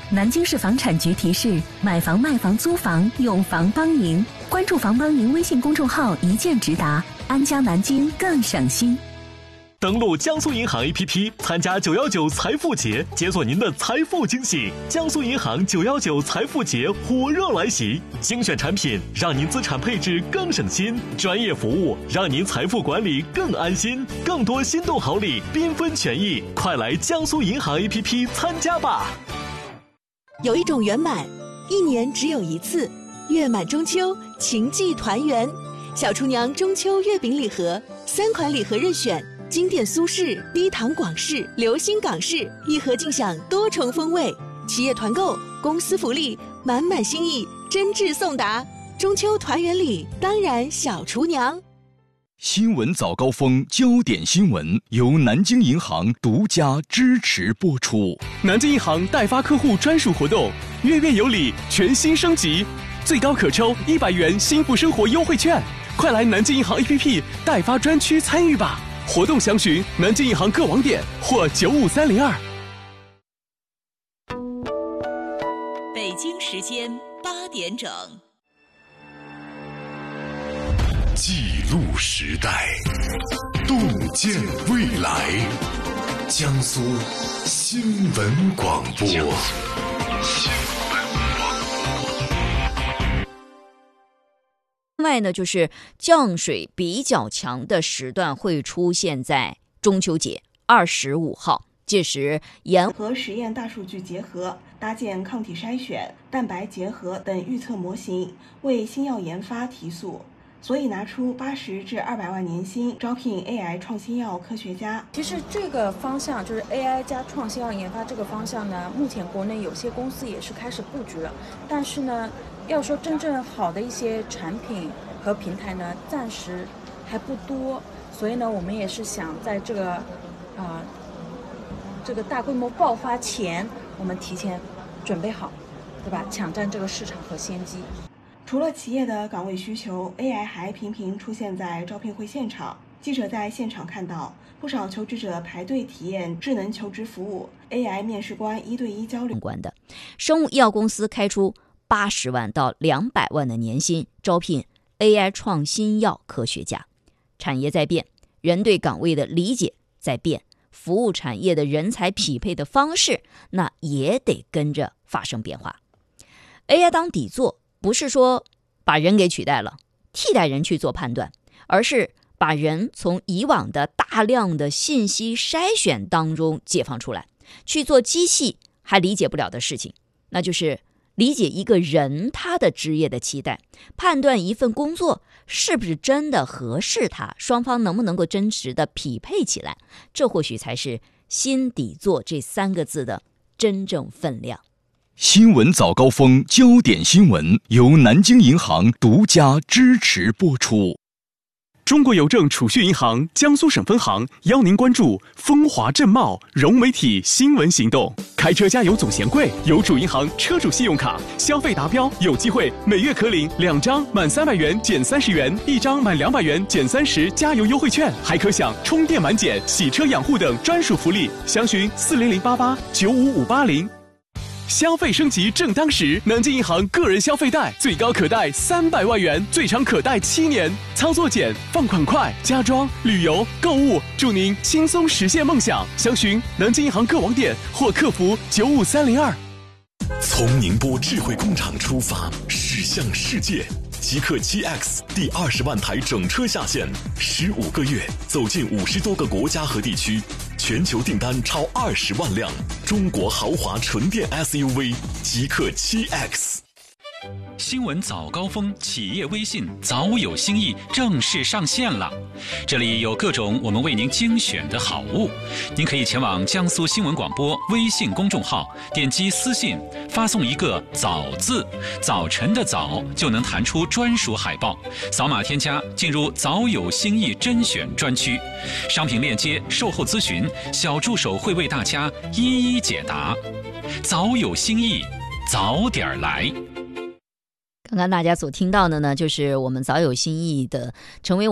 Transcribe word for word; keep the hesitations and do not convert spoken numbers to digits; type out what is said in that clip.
南京市房产局提示：买房、卖房、租房用房帮您。关注房帮您微信公众号，一键直达，安家南京更省心。 登录江苏银行 A P P， 参加九一九财富节，解锁您的财富惊喜。江苏银行九一九财富节火热来袭，精选产品让您资产配置更省心，专业服务让您财富管理更安心，更多心动好礼缤纷权益，快来江苏银行 A P P 参加吧！ 有一种圆满，一年只有一次，月满中秋，情寄团圆。小厨娘中秋月饼礼盒，三款礼盒任选。经典苏式、低糖广式、流心港式，一盒尽享多重风味。企业团购、公司福利，满满心意，真挚送达。中秋团圆礼，当然小厨娘。 新闻早高峰焦点新闻由南京银行独家支持播出。 南京银行代发客户专属活动，月月有礼，全新升级，最高可抽一百元幸福生活优惠券，快来南京银行 A P P 代发专区参与吧！活动详询南京银行各网点或九五三零二。 北京时间八点整。 记录时代，洞见未来。江苏新闻广播。新闻广播。 另外呢，就是降水比较强的时段会出现在中秋节二十五号，届时沿和实验大数据结合，搭建抗体筛选、蛋白结合等预测模型，为新药研发提速。所以拿出八十至二百万年薪招聘 A I 创新药科学家。 其实这个方向就是 A I 加创新药研发这个方向呢，目前国内有些公司也是开始布局了，但是呢，要说真正好的一些产品和平台呢，暂时还不多。所以呢，我们也是想在这个啊、呃、这个大规模爆发前，我们提前准备好，对吧？抢占这个市场和先机。 除了企业的岗位需求 ，A I 还频频出现在招聘会现场。记者在现场看到，不少求职者排队体验智能求职服务 ，A I 面试官一对一交流。 关的生物医药公司开出八十万到两百万的年薪，招聘 A I 创新药科学家。产业在变，人对岗位的理解在变，服务产业的人才匹配的方式，那也得跟着发生变化。A I 当底座。不是说把人给取代了，替代人去做判断，而是把人从以往的大量的信息筛选当中解放出来，去做机器还理解不了的事情，那就是理解一个人他的职业的期待，判断一份工作是不是真的合适他，双方能不能够真实的匹配起来，这或许才是新底座这三个字的真正分量。 新闻早高峰焦点新闻由南京银行独家支持播出。 中国邮政储蓄银行江苏省分行邀您关注风华正茂融媒体新闻行动。开车加油总嫌贵，邮储银行车主信用卡消费达标有机会每月可领两张满三百元减三十元，一张满两百元减三十加油优惠券，还可享充电满减、洗车养护等专属福利。详询四零零八八九五五八零。消费升级正当时，南京银行个人消费贷最高可贷三百万元，最长可贷七年，操作简，放款快，家装、旅游、购物，祝您轻松实现梦想。详询南京银行各网点或客服九五三零二。 从宁波智慧工厂出发，驶向世界。极氪 七 X 第二十万台整车下线，十五个月走进五十多个国家和地区，全球订单超二十万辆，中国豪华纯电 S U V 极氪 七 X。 新闻早高峰企业微信早有新意正式上线了，这里有各种我们为您精选的好物，您可以前往江苏新闻广播微信公众号，点击私信发送一个早字，早晨的早就能弹出专属海报，扫码添加进入早有新意甄选专区，商品链接售后咨询小助手会为大家一一解答。早有新意，早点来。 刚刚大家所听到的呢，就是我们早有新意的成为我